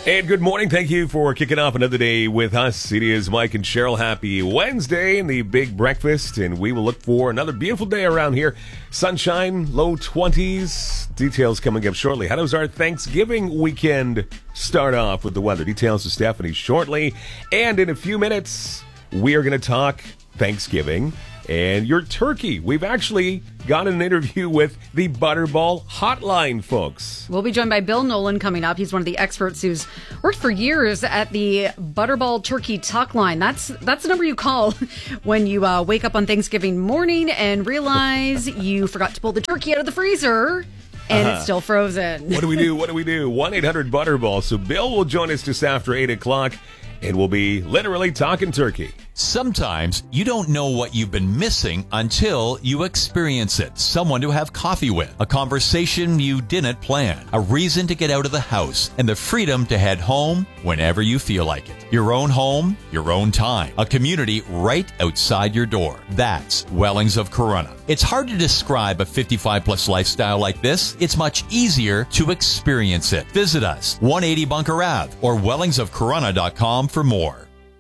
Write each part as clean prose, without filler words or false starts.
And good morning. Thank you for kicking off another day with us. It is Mike and Cheryl. Happy Wednesday and the big breakfast. And we will look for another beautiful day around here. Sunshine, low 20s. Details coming up shortly. How does our Thanksgiving weekend start off with the weather? Details to Stephanie shortly. And in a few minutes, we are going to talk Thanksgiving and your turkey. We've actually got an interview with the Butterball Hotline folks. We'll be joined by Bill Nolan coming up. He's one of the experts who's worked for years at the Butterball Turkey Tuck Line. That's the number you call when you wake up on Thanksgiving morning and realize you forgot to pull the turkey out of the freezer and it's still frozen. What do we do? 1-800-Butterball. So Bill will join us just after 8 o'clock. And we'll be literally talking turkey. Sometimes you don't know what you've been missing until you experience it. Someone to have coffee with, a conversation you didn't plan, a reason to get out of the house, and the freedom to head home whenever you feel like it. Your own home, your own time, a community right outside your door. That's Wellings of Corunna. It's hard to describe a 55-plus lifestyle like this. It's much easier to experience it. Visit us, 180 Bunker Ave, or wellingsofcorunna.com for more.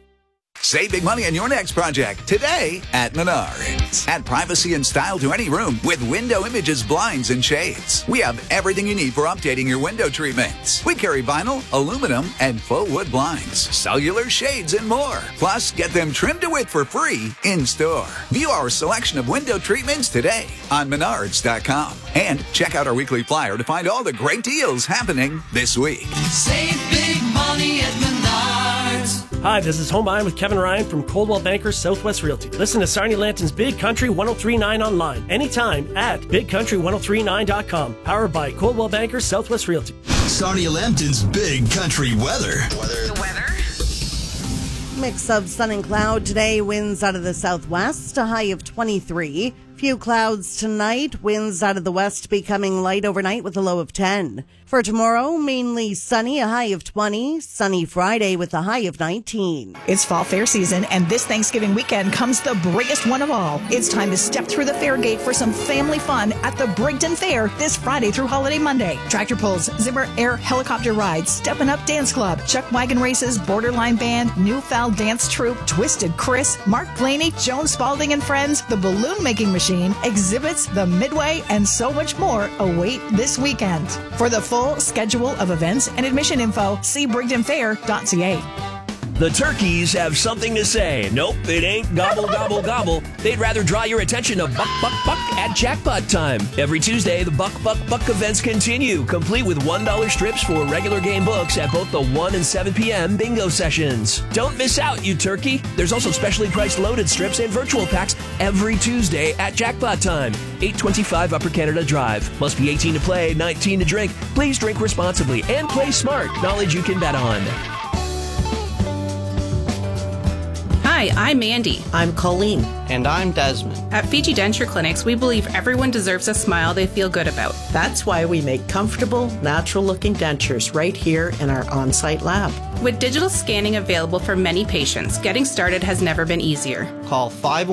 Save big money on your next project today at Menards. Add privacy and style to any room with Window Images blinds and shades. We have everything you need for updating your window treatments. We carry vinyl, aluminum, and faux wood blinds, cellular shades, and more. Plus, get them trimmed to width for free in store. View our selection of window treatments today on Menards.com. And check out our weekly flyer to find all the great deals happening this week. Save big money at Menards. Hi, this is Home Buying with Kevin Ryan from Coldwell Bankers Southwest Realty. Listen to Sarnia Lanton's Big Country 1039 online anytime at bigcountry1039.com. Powered by Coldwell Bankers Southwest Realty. Sarnia Lambton's Big Country weather. The weather? Mix of sun and cloud today. Winds out of the southwest, a high of 23. Few clouds tonight. Winds out of the west becoming light overnight with a low of 10. For tomorrow, mainly sunny, a high of 20. Sunny Friday with a high of 19. It's fall fair season, and this Thanksgiving weekend comes the biggest one of all. It's time to step through the fair gate for some family fun at the Brigden Fair this Friday through Holiday Monday. Tractor pulls, Zimmer Air helicopter rides, Steppin' Up Dance Club, Chuck Wagon races, Borderline Band, New Foul Dance Troupe, Twisted Chris, Mark Blaney, Joan Spalding and Friends, the Balloon Making Machine, exhibits, the Midway, and so much more await this weekend. For the full schedule of events and admission info, see brigdenfair.ca. The turkeys have something to say. Nope, it ain't gobble, gobble, gobble. They'd rather draw your attention to buck, buck, buck at jackpot time. Every Tuesday, the buck, buck, buck events continue, complete with $1 strips for regular game books at both the 1 and 7 p.m. bingo sessions. Don't miss out, you turkey. There's also specially priced loaded strips and virtual packs every Tuesday at jackpot time. 825 Upper Canada Drive. Must be 18 to play, 19 to drink. Please drink responsibly and play smart. Knowledge you can bet on. Hi, I'm Mandy. I'm Colleen. And I'm Desmond. At Fiji Denture Clinics, we believe everyone deserves a smile they feel good about. That's why we make comfortable, natural-looking dentures right here in our on-site lab. With digital scanning available for many patients, getting started has never been easier. Call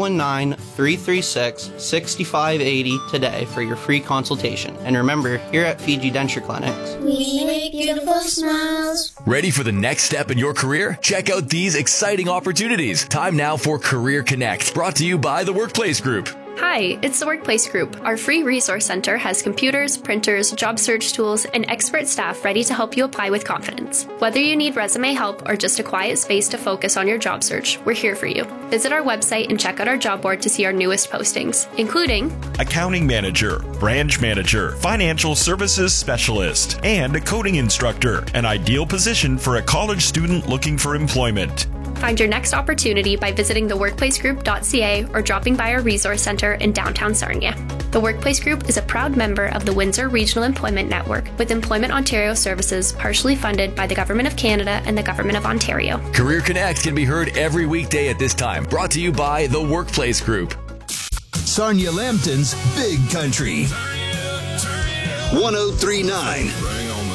519-336-6580 today for your free consultation. And remember, here at Fiji Denture Clinics, we make beautiful smiles. Ready for the next step in your career? Check out these exciting opportunities. Time now for Career Connect, brought to you by the Workplace Group. Hi, it's the Workplace Group. Our free resource center has computers, printers, job search tools, and expert staff ready to help you apply with confidence. Whether you need resume help or just a quiet space to focus on your job search, we're here for you. Visit our website and check out our job board to see our newest postings, including accounting manager, branch manager, financial services specialist, and a coding instructor, an ideal position for a college student looking for employment. Find your next opportunity by visiting theworkplacegroup.ca or dropping by our resource center in downtown Sarnia. The Workplace Group is a proud member of the Windsor Regional Employment Network, with Employment Ontario services partially funded by the Government of Canada and the Government of Ontario. Career Connect can be heard every weekday at this time, brought to you by the Workplace Group. Sarnia Lambton's Big Country 1039.